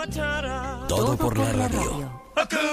Todo por la radio.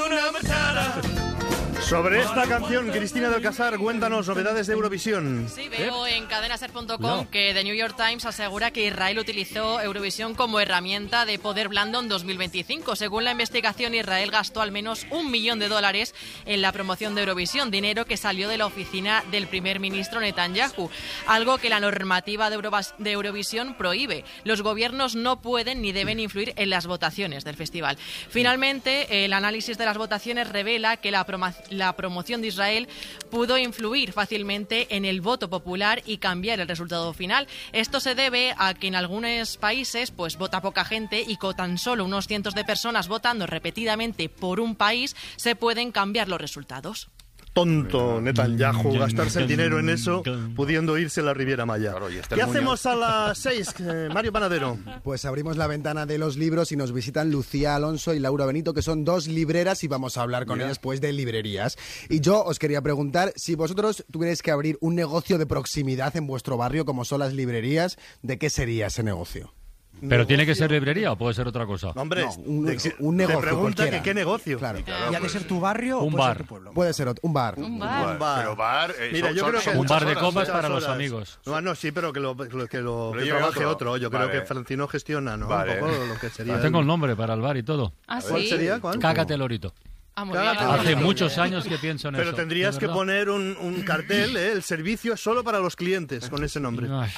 Sobre esta canción, Cristina del Casar, cuéntanos novedades de Eurovisión. Sí, veo en cadenaser.com que The New York Times asegura que Israel utilizó Eurovisión como herramienta de poder blando en 2025. Según la investigación, Israel gastó al menos $1 millón en la promoción de Eurovisión, dinero que salió de la oficina del primer ministro Netanyahu, algo que la normativa de Eurovisión prohíbe. Los gobiernos no pueden ni deben influir en las votaciones del festival. Finalmente, el análisis de las votaciones revela que la promoción de Israel pudo influir fácilmente en el voto popular y cambiar el resultado final. Esto se debe a que en algunos países vota poca gente y con tan solo unos cientos de personas votando repetidamente por un país se pueden cambiar los resultados. Tonto Netanyahu, gastarse el dinero en eso, pudiendo irse a la Riviera Maya. Claro, ¿qué hacemos a las 6, Mario Panadero? Pues abrimos la ventana de los libros y nos visitan Lucía Alonso y Laura Benito, que son dos libreras, y vamos a hablar con ellas pues de librerías. Y yo os quería preguntar, si vosotros tuvierais que abrir un negocio de proximidad en vuestro barrio, como son las librerías, ¿de qué sería ese negocio? ¿Pero tiene que ser librería o puede ser otra cosa? No, hombre, un negocio. Te pregunta que qué negocio. Claro. ¿Y ha de ser tu barrio o puede ser tu pueblo? Puede ser un bar. Un bar. Pero bar... Mira, yo creo que un bar de horas, copas para los horas. amigos. No, sí, pero que trabaje otro. Yo creo que Francino gestiona, ¿no? Vale. Un poco lo que sería. Tengo el nombre para el bar y todo. ¿Ah, ¿Cuál sí? sería? ¿Cuál? Cágate Lorito. Muy bien. Hace muchos años que pienso en eso. Pero tendrías que poner un cartel, el servicio es solo para los clientes, con ese nombre. Ay.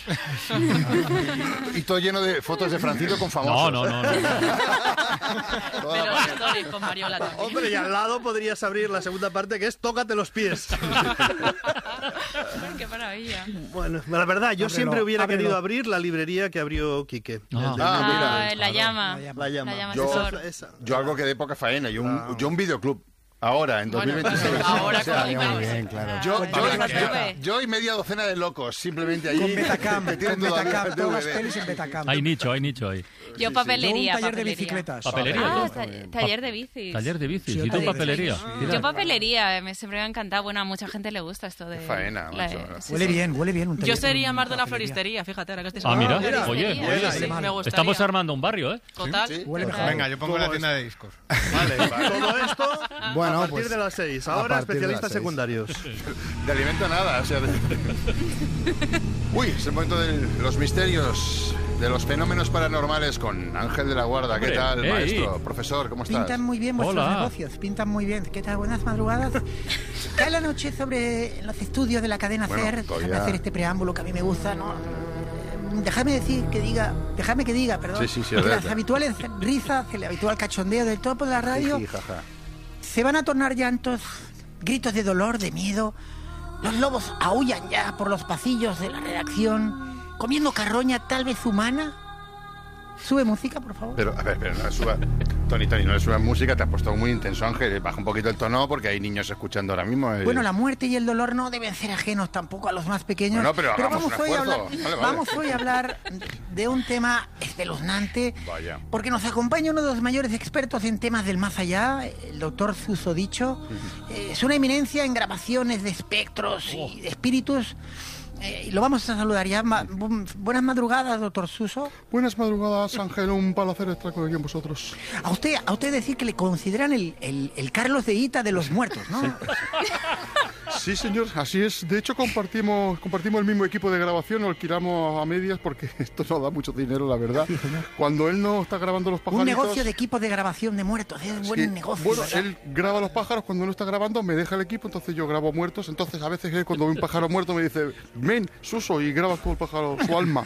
Y todo lleno de fotos de Francino con famosos. No. Pero stories con Mariola también. Hombre, y al lado podrías abrir la segunda parte, que es Tócate los pies. Qué maravilla. Bueno, la verdad, yo siempre hubiera querido abrir la librería que abrió Quique. Mira. La llama. La llama. Yo algo que de poca faena, yo un videoclub. Ahora, en 2026. Bueno, ahora O sea, con Muy bien, claro. yo y media docena de locos, simplemente allí. Con Betacam, metiendo todas las DVD. pelis en Betacam. Hay nicho ahí. Yo papelería. Yo un taller de bicicletas. ¿Papelería? Taller de bicis. Taller de bicis. Sí, ¿Y tú taller de papelería? Mira. Yo papelería, siempre me ha encantado. Bueno, a mucha gente le gusta esto de... Faena, macho. Huele bien un taller. Yo sería más de una floristería, fíjate, ahora que estoy Mira, floristería. oye, Sí, me gustaría. estamos armando un barrio, ¿eh? Total. Sí. Huele mejor. Venga, yo pongo la tienda de discos. Vale, todo esto Bueno, a partir pues, de las 6. a Ahora partir de las especialistas 6. secundarios. De alimento nada, o sea... Uy, es el momento de los misterios, de los fenómenos paranormales con Ángel de la Guarda. ¿Qué Hombre, tal, ey. maestro? Profesor, ¿cómo estás? Pintan muy bien vuestros Hola. negocios, pintan muy bien. ¿Qué tal? Buenas madrugadas. Cae la noche sobre los estudios de la cadena Bueno, SER. todavía- Déjame hacer este preámbulo que a mí me gusta, ¿no? Déjame que diga, perdón. Sí, que las habituales risas, el habitual cachondeo del topo de la radio Jiji, jaja. se van a tornar llantos, gritos de dolor, de miedo. Los lobos aúllan ya por los pasillos de la redacción, comiendo carroña tal vez humana. Sube música, por favor. Pero, a ver, no le suba... Tony, no le subas música, te has puesto muy intenso, Ángel. Baja un poquito el tono porque hay niños escuchando ahora mismo. Bueno, la muerte y el dolor no deben ser ajenos tampoco a los más pequeños. Bueno, pero hagamos un esfuerzo. Vale. Vamos hoy a hablar de un tema espeluznante. Vaya. Porque nos acompaña uno de los mayores expertos en temas del más allá, el doctor Suso Dicho. Es una eminencia en grabaciones de espectros y de espíritus. Y lo vamos a saludar ya. Buenas madrugadas, doctor Suso. Buenas madrugadas, Ángel. Un placer estar aquí con vosotros. A usted decir que le consideran el Carlos de Ita de los muertos, ¿no? Sí, señor, así es. De hecho, compartimos el mismo equipo de grabación, lo alquilamos a medias porque esto no da mucho dinero, la verdad. Cuando él no está grabando los pajaritos... Un negocio de equipos de grabación de muertos, es buen negocio. Bueno, ¿verdad? él graba los pájaros, cuando no está grabando me deja el equipo, entonces yo grabo muertos. Entonces a veces él, cuando ve un pájaro muerto me dice, ven, Suso, y grabas tú el pájaro, su alma.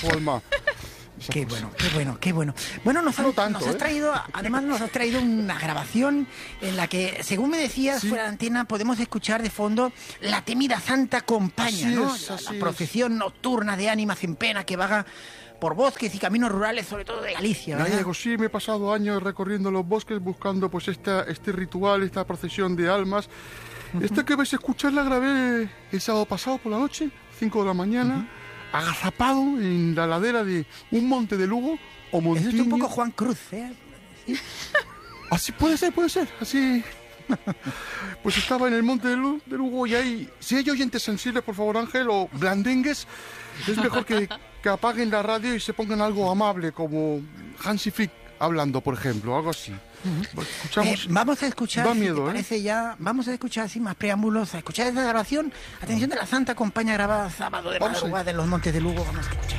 Qué bueno. Bueno, nos has traído, además nos has traído una grabación en la que, según me decías, fuera de antena, podemos escuchar de fondo la temida Santa Compaña, Así ¿no? es, La así procesión nocturna de ánimas en pena que vaga por bosques y caminos rurales, sobre todo de Galicia, ¿verdad? Gallego, sí, me he pasado años recorriendo los bosques buscando pues este ritual, esta procesión de almas. Esta que vais a escuchar la grabé el sábado pasado por la noche, 5 de la mañana, agazapado en la ladera de un monte de Lugo o Montiño. Eso es un poco Juan Cruz, ¿eh? ¿Sí? Así puede ser, así... Pues estaba en el monte de Lugo y ahí, si hay oyentes sensibles, por favor, Ángel, o blandengues, es mejor que apaguen la radio y se pongan algo amable, como Hansi Flick, hablando, por ejemplo, algo así. Escuchamos. Vamos a escuchar, da miedo, si te parece ya, vamos a escuchar sin más preámbulos, a escuchar esta grabación, atención, de la Santa Compañía grabada sábado de madrugada en los Montes de Lugo. Vamos a escuchar.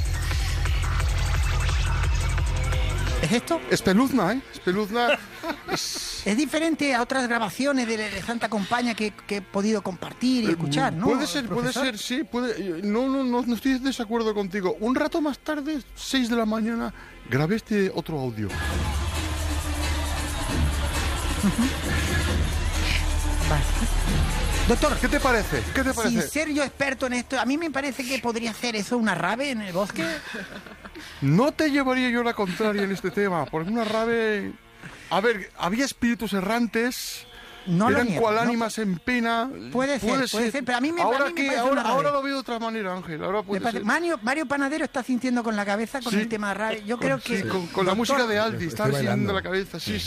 ¿Es esto? Espeluzna, ¿eh? Espeluzna. Es diferente a otras grabaciones de Santa Compañía que he podido compartir y escuchar, ¿no? Puede ser, sí. No estoy en desacuerdo contigo. Un rato más tarde, 6 de la mañana, grabé este otro audio. Vale. Doctor, ¿Qué te parece? Sin ser yo experto en esto, a mí me parece que podría hacer eso una rave en el bosque. No te llevaría yo la contraria en este tema, porque una rave... A ver, había espíritus errantes... No eran lo niego, cual ánimas en pena. Puede ser, pero a mí me parece ahora lo veo de otra manera, Ángel. Ahora puede ser. Mario Panadero está sintiendo con la cabeza con el tema de rave. Yo creo que... Con la música de Aldi, está sintiendo la cabeza. Sí.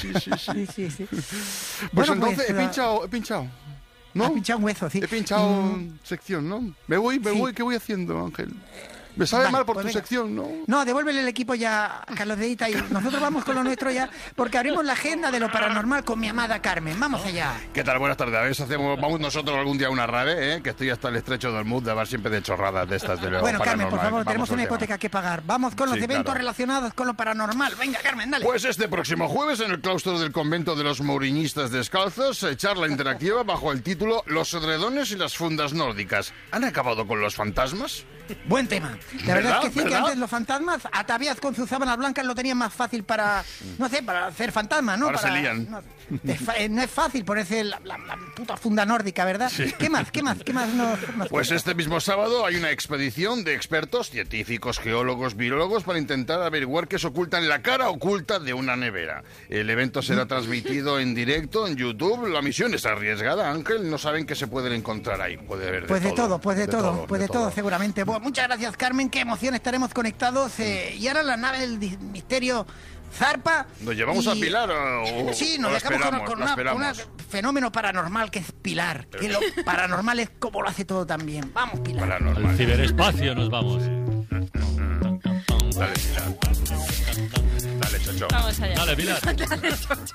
Pues entonces he pinchado. ¿No? Has pinchado un hueso, sí. He pinchado sección, ¿no? Me voy, ¿qué voy haciendo, Ángel? Me sabe mal por tu sección, ¿no? No, devuélvele el equipo ya a Carlos de Ita y nosotros vamos con lo nuestro ya, porque abrimos la agenda de lo paranormal con mi amada Carmen. Vamos allá. ¿Qué tal? Buenas tardes. A ver si vamos nosotros algún día a una rave, ¿eh? Que estoy hasta el estrecho del mood de hablar siempre de chorradas de estas de lo Bueno, Carmen, paranormal. por favor, tenemos una hipoteca que pagar. Vamos con los eventos claro. relacionados con lo paranormal. Venga, Carmen, dale. Pues este próximo jueves en el claustro del convento de los Mouriñistas Descalzos, charla interactiva bajo el título Los edredones y las fundas nórdicas. ¿Han acabado con los fantasmas? Buen tema. La verdad es que sí, que antes los fantasmas, atavías con sus sábanas blancas, lo tenían más fácil para, no sé, para hacer fantasmas, ¿no? Ahora se lían. No es fácil ponerse la puta funda nórdica, ¿verdad? Sí. ¿Qué más nos Pues este mismo sábado hay una expedición de expertos, científicos, geólogos, virólogos para intentar averiguar qué se oculta en la cara oculta de una nevera. El evento será transmitido en directo en YouTube. La misión es arriesgada, Ángel. No saben qué se pueden encontrar ahí. Puede haber de todo, seguramente. Bueno, muchas gracias, Carmen. Qué emoción, estaremos conectados. Y ahora la nave del misterio zarpa. ¿Nos llevamos a Pilar o sí, nos dejamos con un fenómeno paranormal que es Pilar. Que lo paranormal es como lo hace todo también. Vamos, Pilar. Paranormal. Al ciberespacio nos vamos. Dale, Pilar. Dale, Chocho. Vamos allá. Dale, Pilar. Dale, Chocho.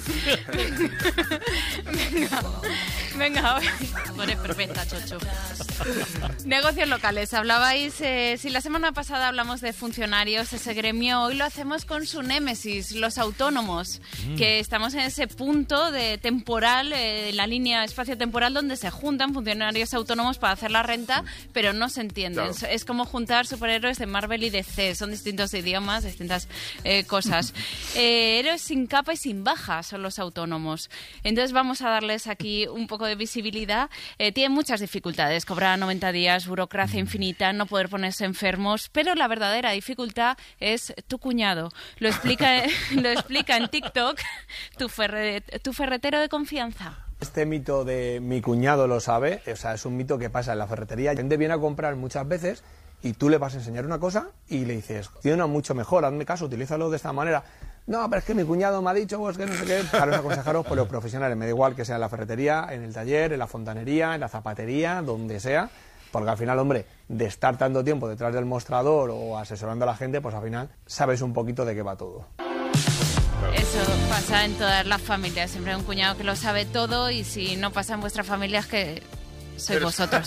Venga. Tú eres perfecta, Chocho. Negocios locales. Hablabais, si la semana pasada hablamos de funcionarios, ese gremio, hoy lo hacemos con su némesis, los autónomos, que estamos en ese punto de temporal, la línea espacio-temporal donde se juntan funcionarios autónomos para hacer la renta, pero no se entienden. Claro. Es como juntar superhéroes de Marvel y DC, son distintos idiomas, distintas cosas. Héroes sin capa y sin baja son los autónomos. Entonces vamos a darles aquí un poco de visibilidad. Tienen muchas dificultades, cobrar 90 días, burocracia infinita, no poder ponerse enfermos, pero la verdadera dificultad es tu cuñado. Lo explica en TikTok tu ferretero de confianza. Este mito de mi cuñado lo sabe, o sea, es un mito que pasa en la ferretería. La gente viene a comprar muchas veces y tú le vas a enseñar una cosa y le dices, tiene una mucho mejor, hazme caso, utilízalo de esta manera. No, pero es que mi cuñado me ha dicho, pues que no sé qué. Fijaros, aconsejaros por los profesionales, me da igual que sea en la ferretería, en el taller, en la fontanería, en la zapatería, donde sea, porque al final, hombre, de estar tanto tiempo detrás del mostrador o asesorando a la gente, pues al final sabes un poquito de qué va todo. Eso pasa en todas las familias, siempre hay un cuñado que lo sabe todo y si no pasa en vuestra familia es que sois vosotros.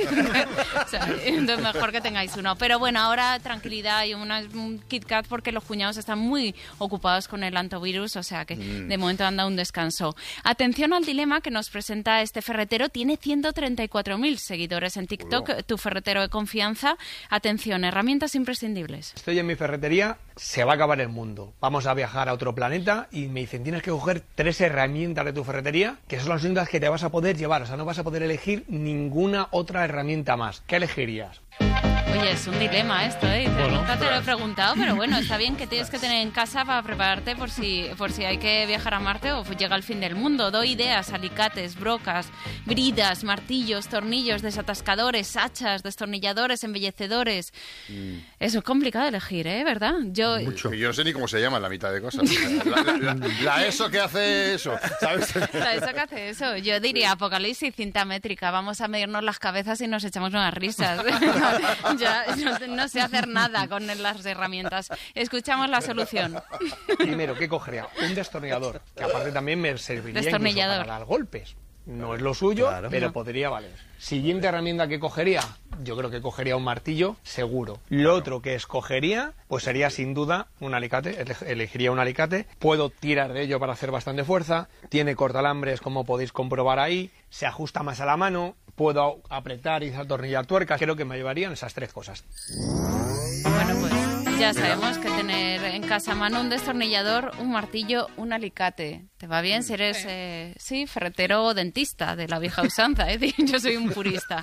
O sea, entonces mejor que tengáis uno. Pero bueno, ahora tranquilidad y un Kit Kat porque los cuñados están muy ocupados con el antivirus, o sea que de momento han dado un descanso. Atención al dilema que nos presenta este ferretero. Tiene 134.000 seguidores en TikTok, tu ferretero de confianza. Atención, herramientas imprescindibles. Estoy en mi ferretería, se va a acabar el mundo. Vamos a viajar a otro planeta y me dicen, tienes que coger 3 herramientas de tu ferretería, que son las únicas que te vas a poder llevar. O sea, no vas a poder elegir ninguna otra herramienta más. ¿Qué elegirías? Oye, es un dilema esto, ¿eh? Nunca te lo he preguntado, pero bueno, está bien que tienes que tener en casa para prepararte por si hay que viajar a Marte o llega el fin del mundo. Doy ideas, alicates, brocas, bridas, martillos, tornillos, desatascadores, hachas, destornilladores, embellecedores. Eso es complicado de elegir, ¿eh? ¿Verdad? Yo no sé ni cómo se llama la mitad de cosas. La ESO que hace eso, ¿sabes? La ESO que hace eso. Yo diría apocalipsis, cinta métrica. Vamos a medirnos las cabezas y nos echamos unas risas. Ya no sé hacer nada con las herramientas. Escuchamos la solución. Primero, ¿qué cogería? Un destornillador, que aparte también me serviría incluso para dar golpes. No es lo suyo, claro, pero podría valer. Siguiente herramienta que cogería, yo creo que cogería un martillo, seguro. Lo otro que escogería, pues sería sin duda un alicate, elegiría un alicate. Puedo tirar de ello para hacer bastante fuerza, tiene cortalambres como podéis comprobar ahí, se ajusta más a la mano, puedo apretar y atornillar tuercas. Creo que me llevarían esas 3 cosas. Bueno, pues ya sabemos que tener en casa a mano un destornillador, un martillo, un alicate. ¿Te va bien si eres, ferretero o dentista de la vieja usanza? Yo soy un purista.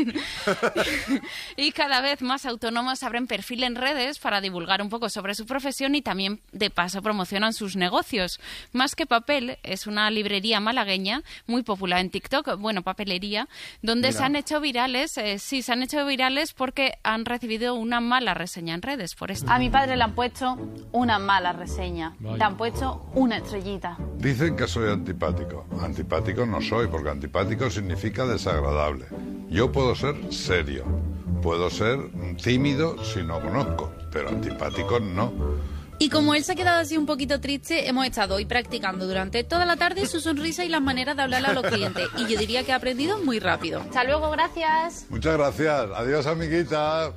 Y cada vez más autónomos abren perfil en redes para divulgar un poco sobre su profesión y también, de paso, promocionan sus negocios. Más que Papel es una librería malagueña muy popular en TikTok, papelería, donde se han hecho virales, se han hecho virales porque han recibido una mala reseña en redes por esto. A mi padre le han puesto una mala reseña, le han puesto una estrellita. Dicen que soy antipático. Antipático no soy, porque antipático significa desagradable. Yo puedo ser serio, puedo ser tímido si no conozco, pero antipático no. Y como él se ha quedado así un poquito triste, hemos estado hoy practicando durante toda la tarde su sonrisa y las maneras de hablarle a los clientes. Y yo diría que ha aprendido muy rápido. Hasta luego, gracias. Muchas gracias. Adiós, amiguita.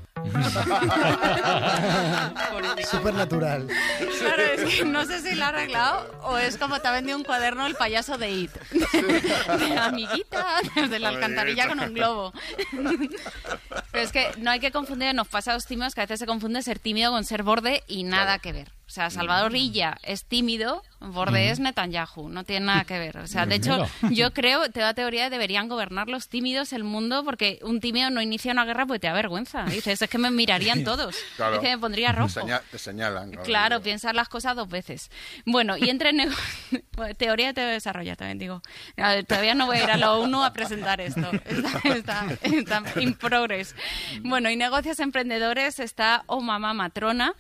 Súper natural. Claro, es que no sé si lo ha arreglado o es como te ha vendido un cuaderno el payaso de It. De amiguita, desde la alcantarilla con un globo. Pero es que no hay que confundir, nos pasa a los tímidos que a veces se confunde ser tímido con ser borde y nada que ver. O sea, Salvador Illa es tímido, Borde es Netanyahu, no tiene nada que ver. O sea, de hecho, yo creo, te da teoría de que deberían gobernar los tímidos el mundo porque un tímido no inicia una guerra porque te da vergüenza. Dices, es que me mirarían todos. Claro. Es que me pondría rojo. Te señalan. Claro, piensas las cosas 2 veces. Bueno, y entre teoría te desarrolla, también digo. Todavía no voy a ir a la ONU a presentar esto. Está in progress. Bueno, y negocios emprendedores está Oh Mamá Matrona,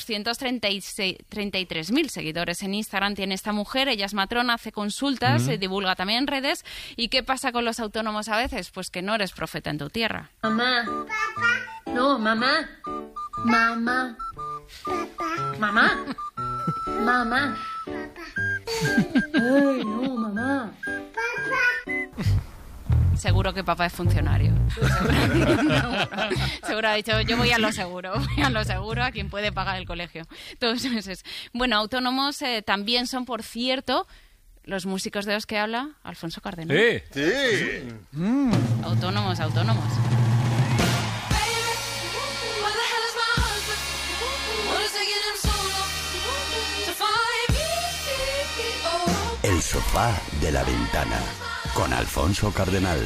233.000 seguidores en Instagram tiene esta mujer, ella es matrona, hace consultas, se divulga también en redes. ¿Y qué pasa con los autónomos a veces? Pues que no eres profeta en tu tierra. Mamá. No, mamá. Mamá. Mamá. Mamá. Ay, no, mamá. Seguro que papá es funcionario. Seguro ha dicho, yo voy a lo seguro, a quien puede pagar el colegio todos los meses. Bueno, autónomos también son, por cierto, los músicos de los que habla Alfonso Cardenal. Sí. Autónomos. El sofá de la ventana, con Alfonso Cardenal.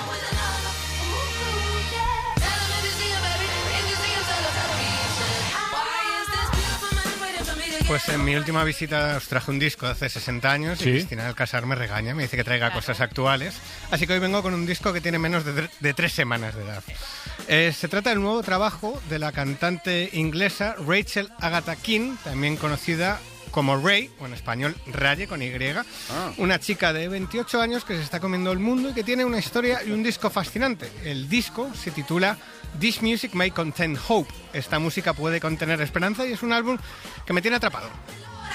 Pues en mi última visita os traje un disco de hace 60 años y Cristina al casar me regaña, me dice que traiga cosas actuales. Así que hoy vengo con un disco que tiene menos de 3 semanas de edad. Se trata del nuevo trabajo de la cantante inglesa Rachel Agatha King, también conocida como Ray, o en español Raye con Y, una chica de 28 años que se está comiendo el mundo y que tiene una historia y un disco fascinante. El disco se titula This Music May Contain Hope. Esta música puede contener esperanza y es un álbum que me tiene atrapado.